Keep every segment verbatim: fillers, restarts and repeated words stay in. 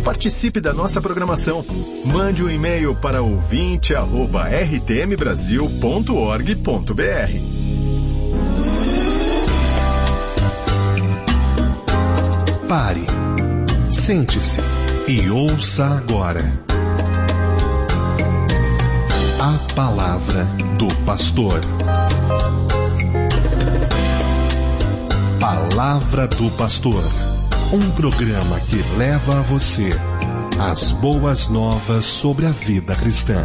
Participe da nossa programação. Mande um e-mail para ouvinte arroba r t m brasil ponto org ponto b r. Pare, sente-se e ouça agora a palavra do pastor. Palavra do Pastor, um programa que leva a você as boas novas sobre a vida cristã.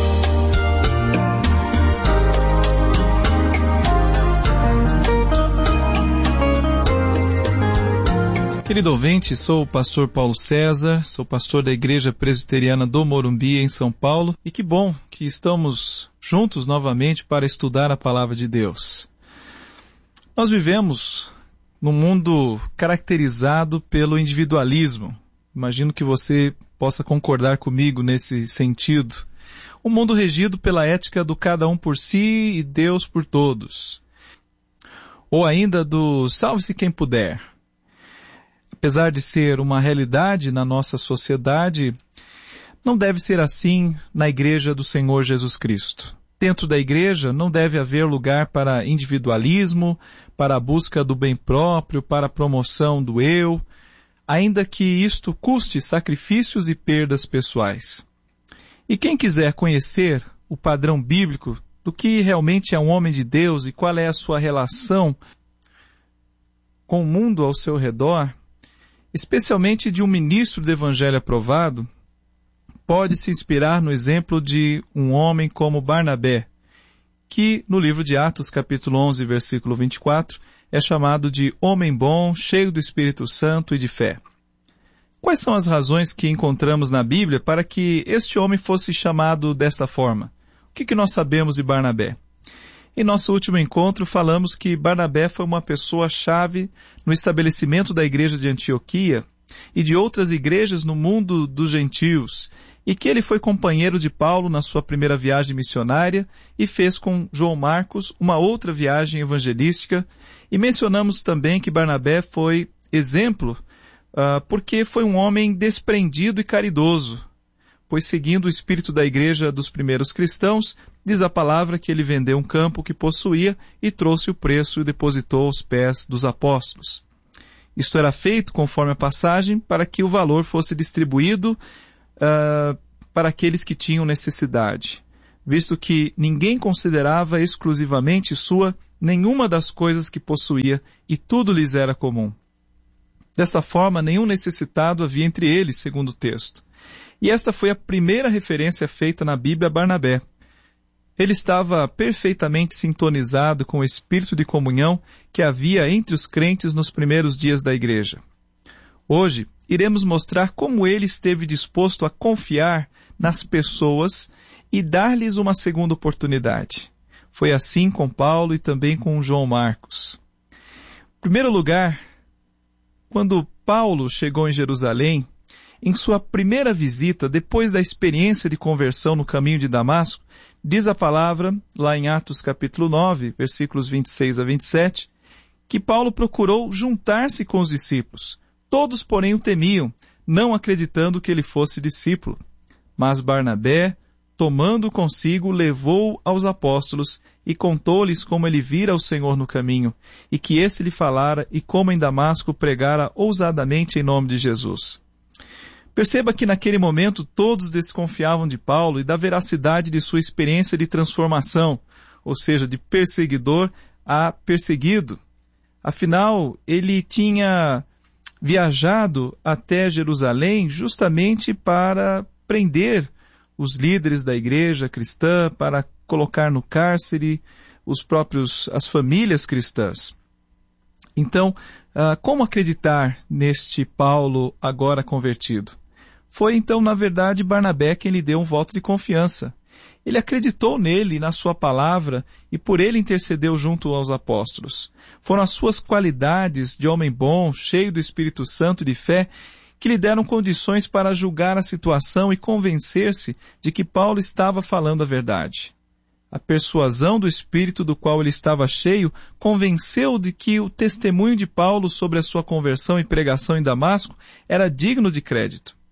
Querido ouvinte, sou o pastor Paulo César, sou pastor da Igreja Presbiteriana do Morumbi, em São Paulo, e que bom que estamos juntos novamente para estudar a Palavra de Deus. Nós vivemos num mundo caracterizado pelo individualismo. Imagino que você possa concordar comigo nesse sentido. Um mundo regido pela ética do cada um por si e Deus por todos. Ou ainda do salve-se quem puder. Apesar de ser uma realidade na nossa sociedade, não deve ser assim na Igreja do Senhor Jesus Cristo. Dentro da igreja não deve haver lugar para individualismo, para a busca do bem próprio, para a promoção do eu, ainda que isto custe sacrifícios e perdas pessoais. E quem quiser conhecer o padrão bíblico do que realmente é um homem de Deus e qual é a sua relação com o mundo ao seu redor, especialmente de um ministro do Evangelho aprovado, pode se inspirar no exemplo de um homem como Barnabé, que no livro de Atos, capítulo onze, versículo vinte e quatro, é chamado de homem bom, cheio do Espírito Santo e de fé. Quais são as razões que encontramos na Bíblia para que este homem fosse chamado desta forma? O que, que nós sabemos de Barnabé? Em nosso último encontro, falamos que Barnabé foi uma pessoa-chave no estabelecimento da igreja de Antioquia e de outras igrejas no mundo dos gentios, e que ele foi companheiro de Paulo na sua primeira viagem missionária e fez com João Marcos uma outra viagem evangelística. E mencionamos também que Barnabé foi exemplo uh, porque foi um homem desprendido e caridoso, pois seguindo o espírito da igreja dos primeiros cristãos, diz a palavra que ele vendeu um campo que possuía e trouxe o preço e depositou aos pés dos apóstolos. Isto era feito, conforme a passagem, para que o valor fosse distribuído uh, para aqueles que tinham necessidade, visto que ninguém considerava exclusivamente sua nenhuma das coisas que possuía e tudo lhes era comum. Dessa forma, nenhum necessitado havia entre eles, segundo o texto. E esta foi a primeira referência feita na Bíblia a Barnabé. Ele estava perfeitamente sintonizado com o espírito de comunhão que havia entre os crentes nos primeiros dias da igreja. Hoje, iremos mostrar como ele esteve disposto a confiar nas pessoas e dar-lhes uma segunda oportunidade. Foi assim com Paulo e também com João Marcos. Em primeiro lugar, quando Paulo chegou em Jerusalém, em sua primeira visita, depois da experiência de conversão no caminho de Damasco, diz a palavra, lá em Atos capítulo nove, versículos vinte e seis a vinte e sete, que Paulo procurou juntar-se com os discípulos. Todos, porém, o temiam, não acreditando que ele fosse discípulo. Mas Barnabé, tomando consigo, levou aos apóstolos e contou-lhes como ele vira o Senhor no caminho, e que esse lhe falara e como em Damasco pregara ousadamente em nome de Jesus. Perceba que naquele momento todos desconfiavam de Paulo e da veracidade de sua experiência de transformação, ou seja, de perseguidor a perseguido. Afinal, ele tinha viajado até Jerusalém justamente para prender os líderes da igreja cristã, para colocar no cárcere os próprios, as famílias cristãs. Então, como acreditar neste Paulo agora convertido? Foi então, na verdade, Barnabé quem lhe deu um voto de confiança. Ele acreditou nele e na sua palavra e por ele intercedeu junto aos apóstolos. Foram as suas qualidades de homem bom, cheio do Espírito Santo e de fé, que lhe deram condições para julgar a situação e convencer-se de que Paulo estava falando a verdade. A persuasão do Espírito do qual ele estava cheio convenceu-o de que o testemunho de Paulo sobre a sua conversão e pregação em Damasco era digno de crédito.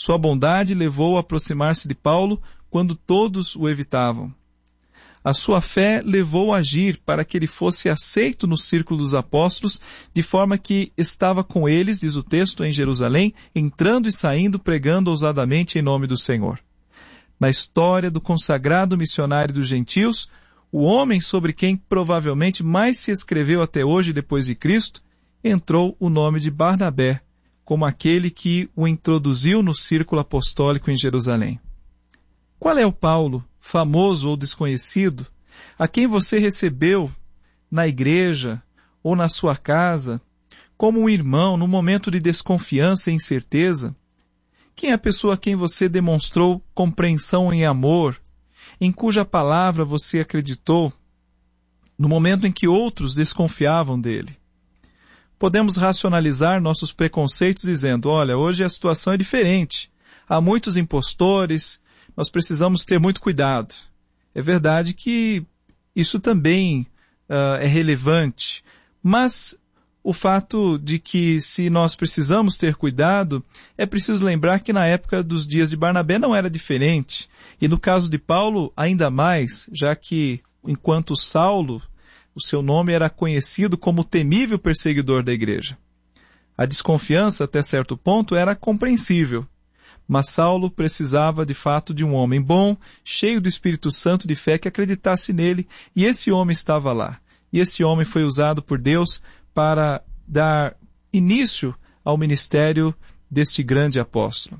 Sua bondade levou-o a aproximar-se de Paulo quando todos o evitavam. A sua fé levou a agir para que ele fosse aceito no círculo dos apóstolos, de forma que estava com eles, diz o texto, em Jerusalém, entrando e saindo, pregando ousadamente em nome do Senhor. Na história do consagrado missionário dos gentios, o homem sobre quem provavelmente mais se escreveu até hoje depois de Cristo, entrou o nome de Barnabé, como aquele que o introduziu no círculo apostólico em Jerusalém. Qual é o Paulo, famoso ou desconhecido, a quem você recebeu na igreja ou na sua casa, como um irmão no momento de desconfiança e incerteza? Quem é a pessoa a quem você demonstrou compreensão e amor, em cuja palavra você acreditou, no momento em que outros desconfiavam dele? Podemos racionalizar nossos preconceitos dizendo, olha, hoje a situação é diferente, há muitos impostores, nós precisamos ter muito cuidado. É verdade que isso também uh, é relevante, mas o fato de que se nós precisamos ter cuidado, é preciso lembrar que na época dos dias de Barnabé não era diferente. E no caso de Paulo, ainda mais, já que enquanto Saulo, o seu nome era conhecido como o temível perseguidor da igreja. A desconfiança, até certo ponto, era compreensível. Mas Saulo precisava de fato de um homem bom, cheio do Espírito Santo de fé que acreditasse nele, e esse homem estava lá. E esse homem foi usado por Deus para dar início ao ministério deste grande apóstolo.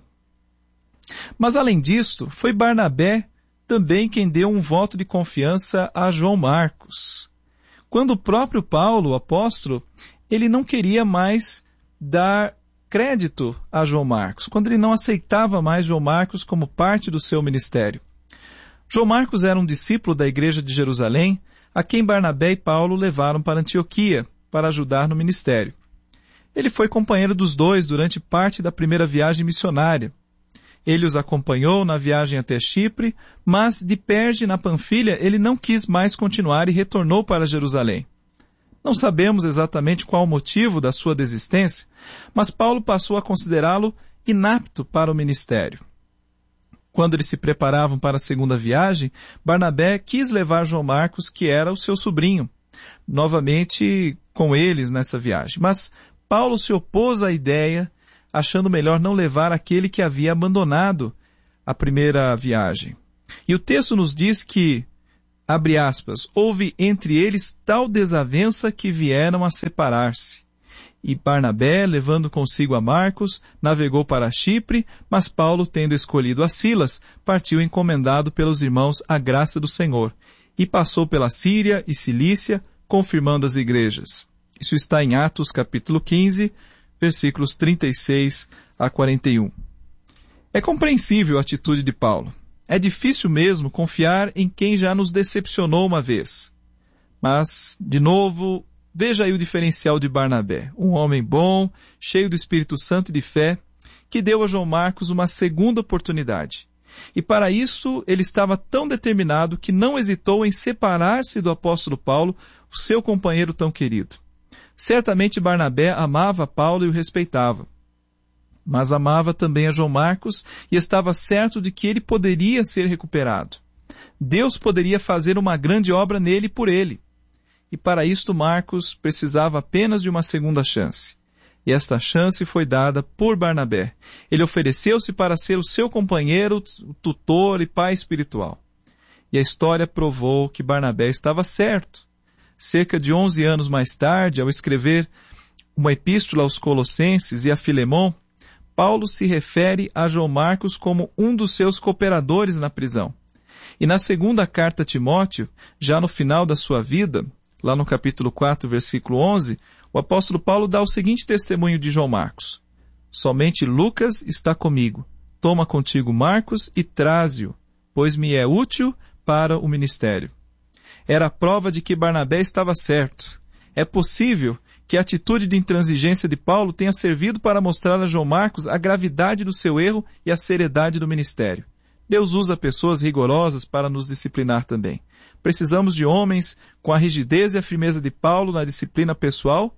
Mas além disto, foi Barnabé também quem deu um voto de confiança a João Marcos. Quando o próprio Paulo, o apóstolo, ele não queria mais dar crédito a João Marcos, quando ele não aceitava mais João Marcos como parte do seu ministério. João Marcos era um discípulo da igreja de Jerusalém, a quem Barnabé e Paulo levaram para Antioquia, para ajudar no ministério. Ele foi companheiro dos dois durante parte da primeira viagem missionária. Ele os acompanhou na viagem até Chipre, mas de Perge, na Panfilha, ele não quis mais continuar e retornou para Jerusalém. Não sabemos exatamente qual o motivo da sua desistência, mas Paulo passou a considerá-lo inapto para o ministério. Quando eles se preparavam para a segunda viagem, Barnabé quis levar João Marcos, que era o seu sobrinho, novamente com eles nessa viagem. Mas Paulo se opôs à ideia, achando melhor não levar aquele que havia abandonado a primeira viagem. E o texto nos diz que, abre aspas, houve entre eles tal desavença que vieram a separar-se. E Barnabé, levando consigo a Marcos, navegou para Chipre, mas Paulo, tendo escolhido a Silas, partiu encomendado pelos irmãos à graça do Senhor, e passou pela Síria e Cilícia, confirmando as igrejas. Isso está em Atos capítulo quinze, versículos trinta e seis a quarenta e um. É compreensível a atitude de Paulo. É difícil mesmo confiar em quem já nos decepcionou uma vez. Mas, de novo, veja aí o diferencial de Barnabé, um homem bom, cheio do Espírito Santo e de fé, que deu a João Marcos uma segunda oportunidade. E para isso ele estava tão determinado que não hesitou em separar-se do apóstolo Paulo, o seu companheiro tão querido. Certamente Barnabé amava Paulo e o respeitava, mas amava também a João Marcos e estava certo de que ele poderia ser recuperado. Deus poderia fazer uma grande obra nele e por ele. E para isto Marcos precisava apenas de uma segunda chance. E esta chance foi dada por Barnabé. Ele ofereceu-se para ser o seu companheiro, tutor e pai espiritual. E a história provou que Barnabé estava certo. Cerca de onze anos mais tarde, ao escrever uma epístola aos Colossenses e a Filemon, Paulo se refere a João Marcos como um dos seus cooperadores na prisão. E na segunda carta a Timóteo, já no final da sua vida, lá no capítulo quatro, versículo onze, o apóstolo Paulo dá o seguinte testemunho de João Marcos. Somente Lucas está comigo. Toma contigo Marcos e traze-o, pois me é útil para o ministério. Era a prova de que Barnabé estava certo. É possível que a atitude de intransigência de Paulo tenha servido para mostrar a João Marcos a gravidade do seu erro e a seriedade do ministério. Deus usa pessoas rigorosas para nos disciplinar também. Precisamos de homens com a rigidez e a firmeza de Paulo na disciplina pessoal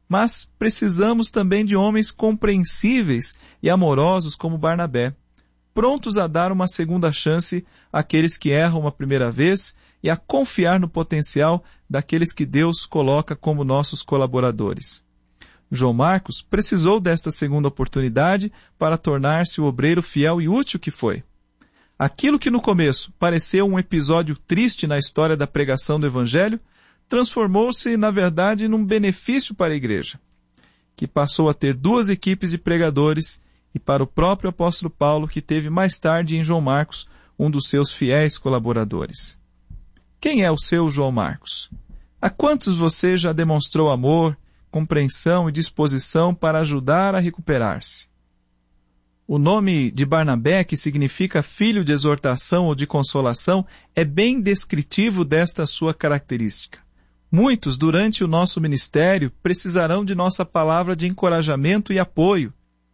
mas precisamos também de homens compreensíveis e amorosos como Barnabé, prontos a dar uma segunda chance àqueles que erram uma primeira vez e a confiar no potencial daqueles que Deus coloca como nossos colaboradores. João Marcos precisou desta segunda oportunidade para tornar-se o obreiro fiel e útil que foi. Aquilo que no começo pareceu um episódio triste na história da pregação do Evangelho, transformou-se, na verdade, num benefício para a igreja, que passou a ter duas equipes de pregadores, e para o próprio apóstolo Paulo, que teve mais tarde em João Marcos um dos seus fiéis colaboradores. Quem é o seu João Marcos? A quantos você já demonstrou amor, compreensão e disposição para ajudar a recuperar-se? O nome de Barnabé, que significa filho de exortação ou de consolação, é bem descritivo desta sua característica. Muitos, durante o nosso ministério, precisarão de nossa palavra de encorajamento e apoio,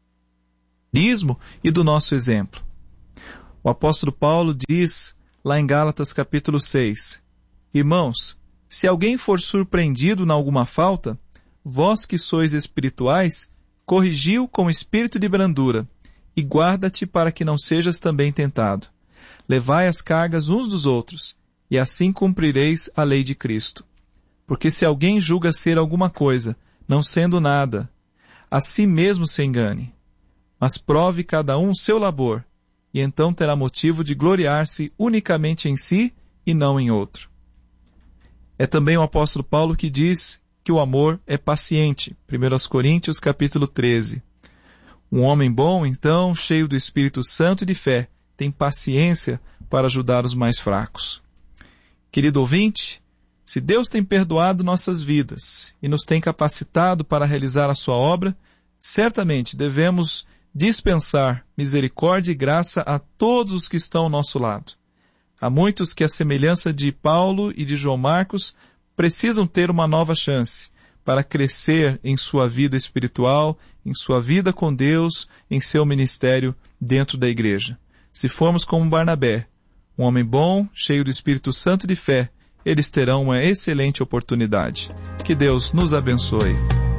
e do nosso exemplo. O apóstolo Paulo diz, lá em Gálatas capítulo seis, Irmãos, se alguém for surpreendido em alguma falta, vós que sois espirituais, corrigiu com espírito de brandura, e guarda-te para que não sejas também tentado. Levai as cargas uns dos outros, e assim cumprireis a lei de Cristo. Porque se alguém julga ser alguma coisa, não sendo nada, a si mesmo se engane. Mas prove cada um o seu labor, e então terá motivo de gloriar-se unicamente em si e não em outro. É também o apóstolo Paulo que diz que o amor é paciente. primeira Coríntios capítulo treze. Um homem bom, então, cheio do Espírito Santo e de fé, tem paciência para ajudar os mais fracos. Querido ouvinte, se Deus tem perdoado nossas vidas e nos tem capacitado para realizar a sua obra, certamente devemos dispensar misericórdia e graça a todos os que estão ao nosso lado. Há muitos que, à semelhança de Paulo e de João Marcos, precisam ter uma nova chance para crescer em sua vida espiritual, em sua vida com Deus, em seu ministério dentro da igreja. Se formos como Barnabé, um homem bom, cheio do Espírito Santo e de fé, eles terão uma excelente oportunidade. Que Deus nos abençoe.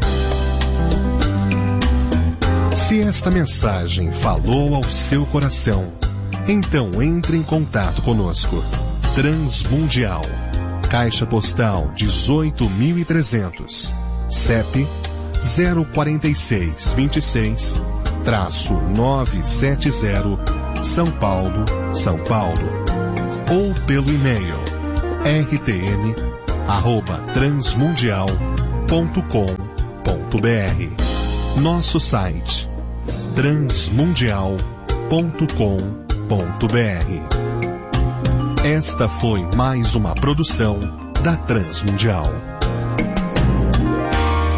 Se esta mensagem falou ao seu coração, então entre em contato conosco. Transmundial, Caixa Postal dezoito mil e trezentos, C E P zero quatro seis dois seis, nove sete zero, São Paulo, São Paulo. Ou pelo e-mail r t m arroba transmundial ponto com ponto b r. Nosso site transmundial ponto com ponto b r. Esta foi mais uma produção da Transmundial.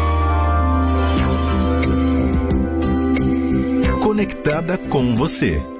Conectada com você.